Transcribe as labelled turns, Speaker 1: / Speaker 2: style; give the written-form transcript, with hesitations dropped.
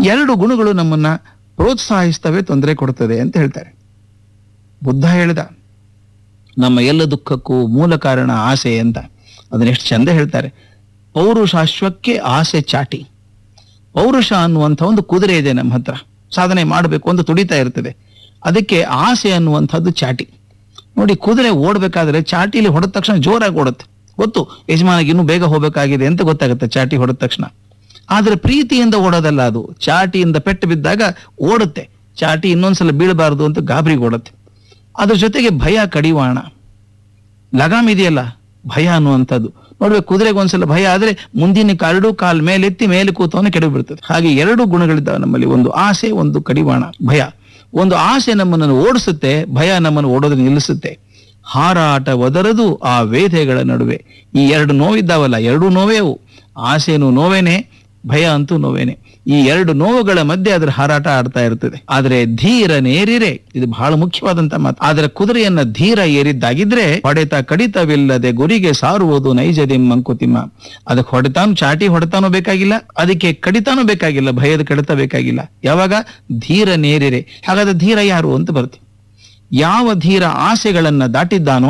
Speaker 1: ಎರಡು ಗುಣಗಳು ನಮ್ಮನ್ನ ಪ್ರೋತ್ಸಾಹಿಸ್ತವೆ, ತೊಂದರೆ ಕೊಡ್ತದೆ ಅಂತ ಹೇಳ್ತಾರೆ. ಬುದ್ಧ ಹೇಳಿದ, ನಮ್ಮ ಎಲ್ಲ ದುಃಖಕ್ಕೂ ಮೂಲ ಕಾರಣ ಆಸೆ ಅಂತ. ಅದನ್ನ ಎಷ್ಟು ಚಂದ ಹೇಳ್ತಾರೆ. ಪೌರುಷಾಶ್ವಕ್ಕೆ ಆಸೆ ಚಾಟಿ. ಪೌರುಷ ಅನ್ನುವಂಥ ಒಂದು ಕುದುರೆ ಇದೆ ನಮ್ಮ ಹತ್ರ, ಸಾಧನೆ ಮಾಡಬೇಕು ಅಂತ ತುಡಿತಾ ಇರ್ತದೆ. ಅದಕ್ಕೆ ಆಸೆ ಅನ್ನುವಂಥದ್ದು ಚಾಟಿ. ನೋಡಿ, ಕುದುರೆ ಓಡ್ಬೇಕಾದ್ರೆ ಚಾಟಿಲಿ ಹೊಡೆದ ತಕ್ಷಣ ಜೋರಾಗಿ ಓಡುತ್ತೆ. ಗೊತ್ತು ಯಜಮಾನಿಗೆ ಇನ್ನೂ ಬೇಗ ಹೋಗ್ಬೇಕಾಗಿದೆ ಅಂತ ಗೊತ್ತಾಗುತ್ತೆ ಚಾಟಿ ಹೊಡೆದ ತಕ್ಷಣ. ಆದ್ರೆ ಪ್ರೀತಿಯಿಂದ ಓಡೋದಲ್ಲ ಅದು. ಚಾಟಿಯಿಂದ ಪೆಟ್ಟು ಬಿದ್ದಾಗ ಓಡುತ್ತೆ. ಚಾಟಿ ಇನ್ನೊಂದ್ಸಲ ಬೀಳಬಾರದು ಅಂತ ಗಾಬರಿಗೆ ಓಡುತ್ತೆ. ಅದ್ರ ಜೊತೆಗೆ ಭಯ ಕಡಿವಾಣ. ಲಗಾಮ್ ಇದೆಯಲ್ಲ ಭಯ ಅನ್ನುವಂಥದ್ದು. ನೋಡ್ಬೇಕು, ಕುದುರೆಗೆ ಒಂದ್ಸಲ ಭಯ ಆದ್ರೆ ಮುಂದಿನ ಕಾಲು ಮೇಲೆತ್ತಿ ಮೇಲೆ ಕೂತವನ್ನ ಕೆಡವಿ ಬಿಡ್ತದೆ. ಹಾಗೆ ಎರಡು ಗುಣಗಳಿದ್ದಾವೆ ನಮ್ಮಲ್ಲಿ, ಒಂದು ಆಸೆ, ಒಂದು ಕಡಿವಾಣ, ಭಯ. ಒಂದು ಆಸೆ ನಮ್ಮನ್ನು ಓಡಿಸುತ್ತೆ, ಭಯ ನಮ್ಮನ್ನು ಓಡೋದನ್ನ ನಿಲ್ಲಿಸುತ್ತೆ. ಹಾರಾಟ ಒದರದು ಆ ವೇದೆಗಳ ನಡುವೆ. ಈ ಎರಡು ನೋವಿದ್ದಾವಲ್ಲ, ಎರಡೂ ನೋವೇ ಅವು. ಆಸೆನೂ ನೋವೇನೆ, ಭಯ ಅಂತೂ ನೋವೇನೆ. ಈ ಎರಡು ನೋವುಗಳ ಮಧ್ಯೆ ಅದರ ಹಾರಾಟ ಆಡ್ತಾ ಇರ್ತದೆ. ಆದ್ರೆ ಧೀರನೇರಿರೆ, ಇದು ಬಹಳ ಮುಖ್ಯವಾದಂತ ಮಾತು. ಆದ್ರೆ ಕುದುರೆಯನ್ನ ಧೀರ ಏರಿದ್ದಾಗಿದ್ರೆ ಹೊಡೆತ ಕಡಿತವಿಲ್ಲದೆ ಗುರಿಗೆ ಸಾರುವುದು ನೈಜದಿಂ ಮಂಕುತಿಮ್ಮ. ಅದಕ್ಕೆ ಹೊಡೆತಾನು, ಚಾಟಿ ಹೊಡೆತಾನು ಬೇಕಾಗಿಲ್ಲ, ಅದಕ್ಕೆ ಕಡಿತಾನು ಬೇಕಾಗಿಲ್ಲ, ಭಯದ ಕಡಿತ ಬೇಕಾಗಿಲ್ಲ. ಯಾವಾಗ ಧೀರನೇರಿರೆ. ಹಾಗಾದ್ರೆ ಧೀರ ಯಾರು ಅಂತ ಬರುತ್ತೆ. ಯಾವ ಧೀರ ಆಸೆಗಳನ್ನ ದಾಟಿದ್ದಾನೋ